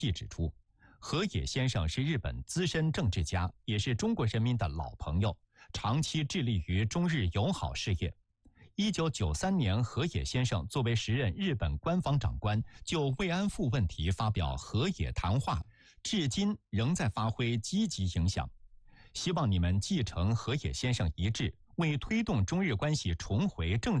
记指出，河野先生是日本资深政治家，也是中国人民的老朋友，长期致力于中日友好事业。1993年，河野先生作为时任日本官房长官，就慰安妇问题发表河野谈话，至今仍在发挥积极影响。希望你们继承河野先生遗志，为推动中日关系重回正